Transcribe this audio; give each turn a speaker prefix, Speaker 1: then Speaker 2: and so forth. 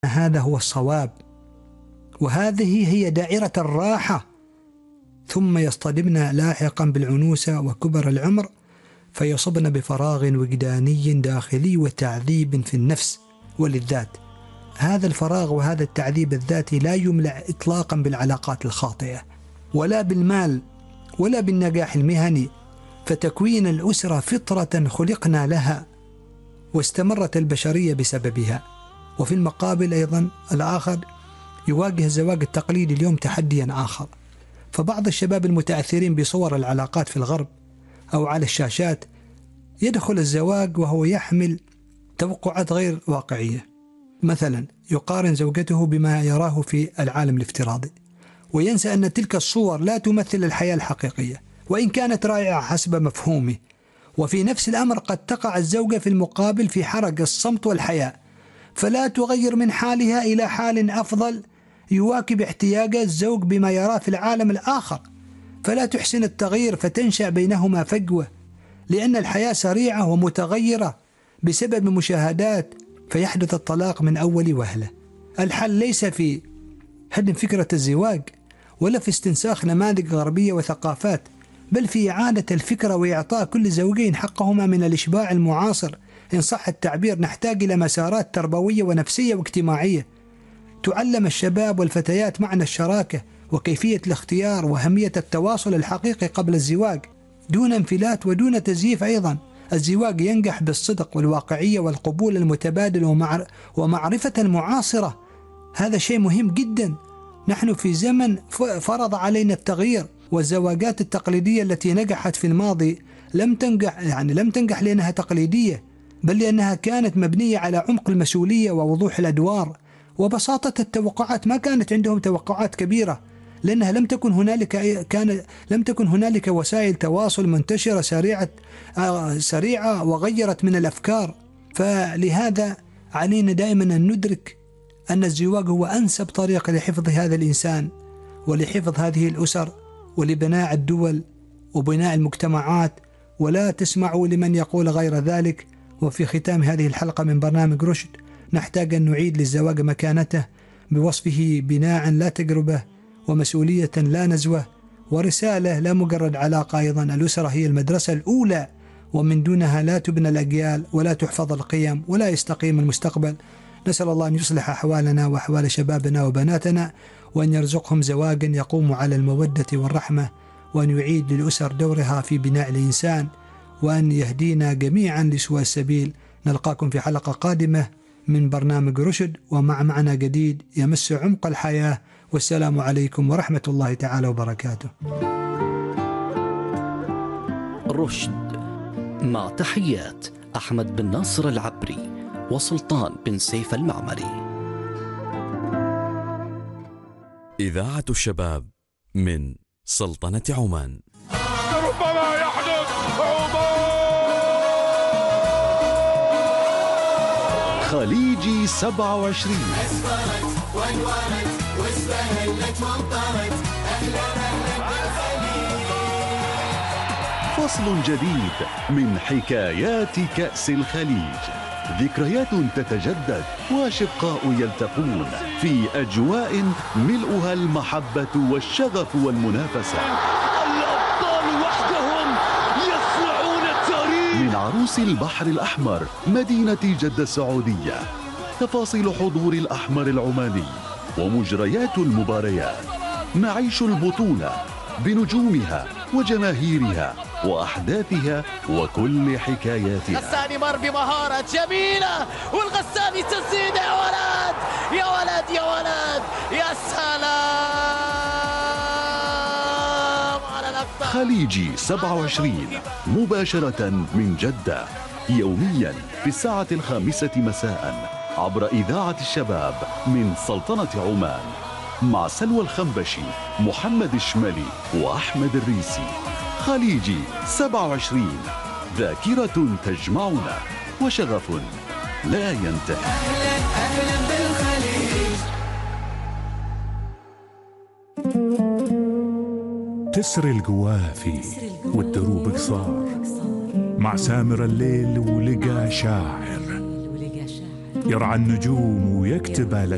Speaker 1: هذا هو الصواب، وهذه هي دائرة الراحة، ثم يصطدمن لاحقا بالعنوسة وكبر العمر فيصبن بفراغ وجداني داخلي وتعذيب في النفس وللذات. هذا الفراغ وهذا التعذيب الذاتي لا يملأ إطلاقا بالعلاقات الخاطئة ولا بالمال ولا بالنجاح المهني، فتكوين الأسرة فطرة خلقنا لها واستمرت البشرية بسببها. وفي المقابل أيضا الآخر يواجه الزواج التقليدي اليوم تحديا آخر، فبعض الشباب المتأثرين بصور العلاقات في الغرب أو على الشاشات يدخل الزواج وهو يحمل توقعات غير واقعية، مثلا يقارن زوجته بما يراه في العالم الافتراضي، وينسى أن تلك الصور لا تمثل الحياة الحقيقية وإن كانت رائعة حسب مفهومه. وفي نفس الأمر قد تقع الزوجة في المقابل في حرج الصمت والحياء، فلا تغير من حالها إلى حال أفضل يواكب احتياج الزوج بما يراه في العالم الآخر، فلا تحسن التغيير فتنشأ بينهما فجوة، لأن الحياة سريعة ومتغيرة بسبب مشاهدات، فيحدث الطلاق من أول وهلة. الحل ليس في هدم فكرة الزواج ولا في استنساخ نماذج غربية وثقافات، بل في إعادة الفكرة وإعطاء كل زوجين حقهما من الإشباع المعاصر إن صح التعبير. نحتاج إلى مسارات تربوية ونفسية واجتماعية تعلم الشباب والفتيات معنى الشراكة وكيفية الاختيار وأهمية التواصل الحقيقي قبل الزواج دون انفلات ودون تزييف. أيضا الزواج ينجح بالصدق والواقعية والقبول المتبادل ومعرفة المعاصرة، هذا شيء مهم جدا. نحن في زمن فرض علينا التغيير، والزواجات التقليدية التي نجحت في الماضي لم تنجح لأنها تقليدية، بل لأنها كانت مبنية على عمق المسؤولية ووضوح الأدوار وبساطة التوقعات. ما كانت عندهم توقعات كبيرة لأنها لم تكن هنالك وسائل تواصل منتشرة سريعة وغيرت من الأفكار. فلهذا علينا دائما أن ندرك أن الزواج هو أنسب طريقة لحفظ هذا الإنسان ولحفظ هذه الأسر ولبناء الدول وبناء المجتمعات، ولا تسمعوا لمن يقول غير ذلك. وفي ختام هذه الحلقة من برنامج رشد نحتاج أن نعيد للزواج مكانته بوصفه بناء لا تجربة، ومسؤولية لا نزوة، ورسالة لا مجرد علاقة. أيضا الأسرة هي المدرسة الأولى، ومن دونها لا تبنى الأجيال ولا تحفظ القيم ولا يستقيم المستقبل. نسأل الله أن يصلح أحوالنا وأحوال شبابنا وبناتنا، وأن يرزقهم زواجا يقوم على المودة والرحمة، وأن يعيد للأسر دورها في بناء الإنسان، وأن يهدينا جميعا لسوى السبيل. نلقاكم في حلقة قادمة من برنامج رشد ومع معنى جديد يمس عمق الحياة، والسلام عليكم ورحمة الله تعالى وبركاته.
Speaker 2: رشد مع تحيات أحمد بن ناصر العبري وسلطان بن سيف المعمري.
Speaker 3: إذاعة الشباب من سلطنة عمان.
Speaker 4: ربما يحدث
Speaker 5: خليجي 27
Speaker 6: أسفرت وانورت واستهلت وامطرت. أهلا بالخليج.
Speaker 5: فصل جديد من حكايات كأس الخليج، ذكريات تتجدد وشقاء يلتقون في أجواء ملؤها المحبة والشغف والمنافسة.
Speaker 6: الأبطال وحدهم يصنعون التاريخ.
Speaker 5: من عروس البحر الأحمر مدينة جدة السعودية، تفاصيل حضور الأحمر العماني ومجريات المباريات، نعيش البطولة بنجومها وجماهيرها وأحداثها وكل حكاياتها.
Speaker 6: غساني مر بمهارة جميلة، والغساني تسديد. يا ولد يا ولد يا ولد، يا سلام على الأقطار.
Speaker 5: خليجي 27 مباشرة من جدة، يوميا في الساعة 5 مساء عبر إذاعة الشباب من سلطنة عمان، مع سلوى الخنبشي، محمد الشمالي وأحمد الريسي. خليجي 27، ذاكرة تجمعنا وشغف لا ينتهي.
Speaker 6: أهلا أهلا بالخليج.
Speaker 7: تسري القوافي والدروب قصار، مع سامر الليل ولقى شاعر يرعى النجوم ويكتب